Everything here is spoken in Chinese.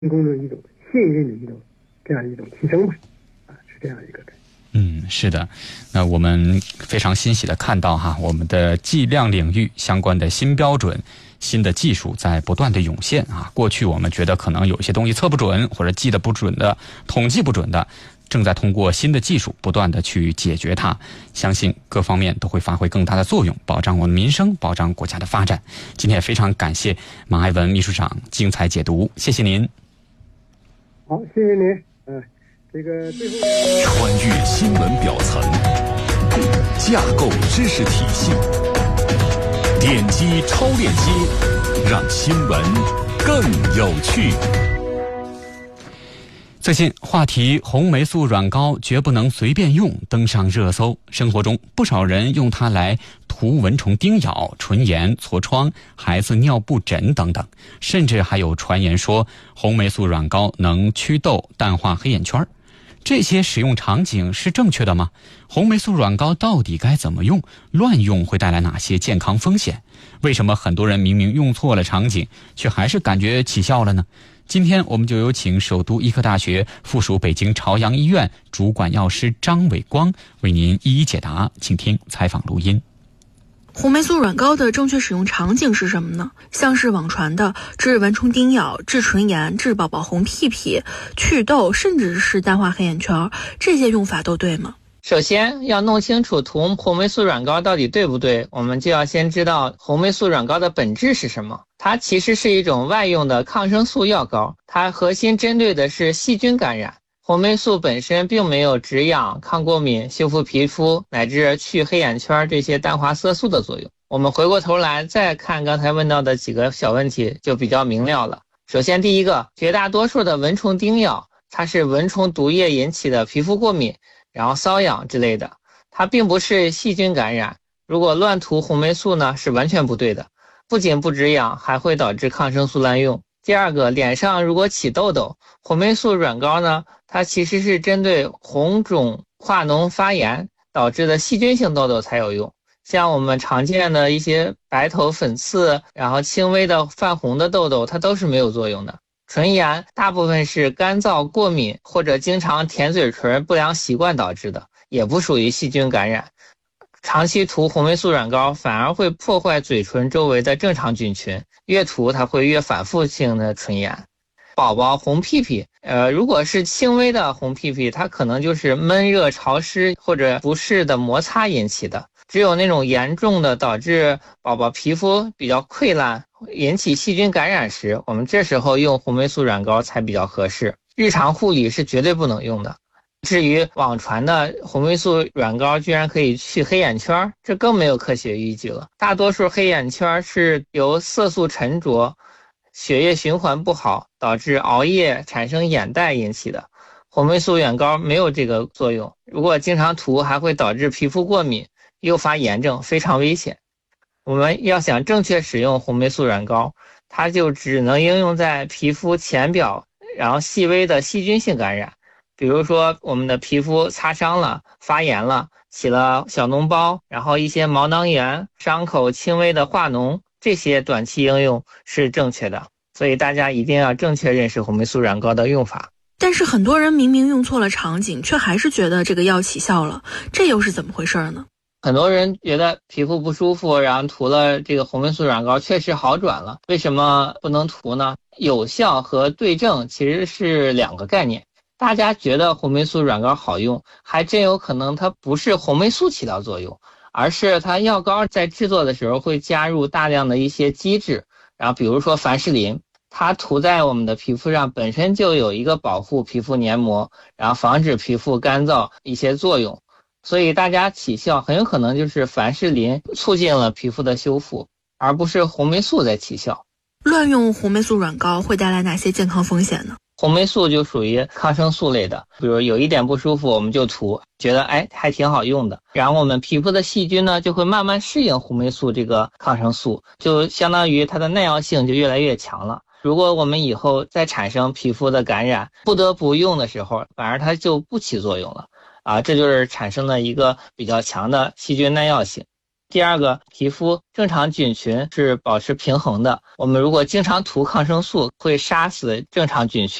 功的一种信任的这样一种提升吧，是这样一个概念。 是的，那我们非常欣喜的看到我们的计量领域相关的新标准、新的技术在不断的涌现过去我们觉得可能有一些东西测不准或者记得不准的、统计不准的，正在通过新的技术不断的去解决它，相信各方面都会发挥更大的作用，保障我们民生，保障国家的发展。今天也非常感谢马爱文秘书长精彩解读，谢谢您。 好，谢谢您。这个最后穿越新闻表层，架构知识体系，点击超链接，让新闻更有趣。 最近话题红霉素软膏绝不能随便用登上热搜，生活中不少人用它来涂蚊虫叮咬、唇炎、痤疮、孩子尿布疹等等，甚至还有传言说红霉素软膏能祛痘、淡化黑眼圈。这些使用场景是正确的吗？红霉素软膏到底该怎么用？乱用会带来哪些健康风险？为什么很多人明明用错了场景，却还是感觉起效了呢？今天我们就有请首都医科大学附属北京朝阳医院主管药师张伟光为您一一解答，请听采访录音。 红霉素软膏的正确使用场景是什么呢？像是网传的治蚊虫叮咬、治唇炎、治宝宝红屁屁、祛痘，甚至是淡化黑眼圈，这些用法都对吗？ 首先要弄清楚涂红霉素软膏到底对不对，我们就要先知道红霉素软膏的本质是什么。它其实是一种外用的抗生素药膏，它核心针对的是细菌感染。红霉素本身并没有止痒、抗过敏、修复皮肤乃至去黑眼圈这些淡化色素的作用。我们回过头来再看刚才问到的几个小问题，就比较明了了。首先第一个，绝大多数的蚊虫叮咬，它是蚊虫毒液引起的皮肤过敏，然后瘙痒之类的，它并不是细菌感染。如果乱涂红霉素呢，是完全不对的，不仅不止痒，还会导致抗生素滥用。第二个，脸上如果起痘痘，红霉素软膏呢，它其实是针对红肿化脓发炎导致的细菌性痘痘才有用。像我们常见的一些白头粉刺，然后轻微的泛红的痘痘，它都是没有作用的。唇炎大部分是干燥过敏或者经常舔嘴唇不良习惯导致的，也不属于细菌感染。长期涂红霉素软膏反而会破坏嘴唇周围的正常菌群，越涂它会越反复性的唇炎。宝宝红屁屁，如果是轻微的红屁屁，它可能就是闷热潮湿或者不适的摩擦引起的。只有那种严重的导致宝宝皮肤比较溃烂，引起细菌感染时，我们这时候用红霉素软膏才比较合适。日常护理是绝对不能用的。至于网传的红霉素软膏居然可以去黑眼圈，这更没有科学依据了。大多数黑眼圈是由色素沉着、血液循环不好导致熬夜产生眼袋引起的，红霉素软膏没有这个作用。如果经常涂还会导致皮肤过敏，诱发炎症，非常危险。我们要想正确使用红霉素软膏，它就只能应用在皮肤浅表，然后细微的细菌性感染，比如说我们的皮肤擦伤了、发炎了、起了小脓包，然后一些毛囊炎、伤口轻微的化脓，这些短期应用是正确的。所以大家一定要正确认识红霉素软膏的用法。 但是很多人明明用错了场景，却还是觉得这个药起效了，这又是怎么回事呢？ 很多人觉得皮肤不舒服，然后涂了这个红霉素软膏确实好转了，为什么不能涂呢？有效和对症其实是两个概念。大家觉得红霉素软膏好用，还真有可能它不是红霉素起到作用，而是它药膏在制作的时候会加入大量的一些基质，然后比如说凡士林，它涂在我们的皮肤上本身就有一个保护皮肤黏膜，然后防止皮肤干燥一些作用。所以大家起效很有可能就是凡士林促进了皮肤的修复，而不是红霉素在起效。 乱用红霉素软膏会带来哪些健康风险呢？ 红霉素就属于抗生素类的，比如有一点不舒服我们就涂，觉得还挺好用的，然后我们皮肤的细菌呢就会慢慢适应红霉素这个抗生素，就相当于它的耐药性就越来越强了。如果我们以后再产生皮肤的感染，不得不用的时候，反而它就不起作用了。这就是产生了一个比较强的细菌耐药性。 第二个，皮肤正常菌群是保持平衡的，我们如果经常涂抗生素，会杀死正常菌群。